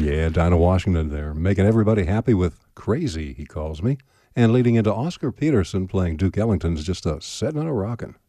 Yeah, Dinah Washington there, making everybody happy with Crazy, he calls me. And leading into Oscar Peterson playing Duke Ellington's Just a Settin' and a Rockin'.